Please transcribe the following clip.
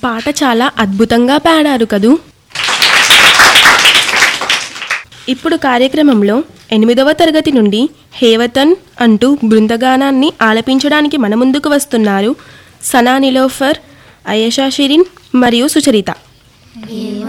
పాట చాలా అద్భుతంగా పాడారు కదూ. ఇప్పుడు కార్యక్రమంలో 8వ తరగతి నుండి హేవతన్ అంటూ బృందగానాన్ని ఆలపించడానికి మన ముందుకు వస్తున్నారు సనా నిలోఫర్, అయేషా షిరిన్ మరియు సుచరిత.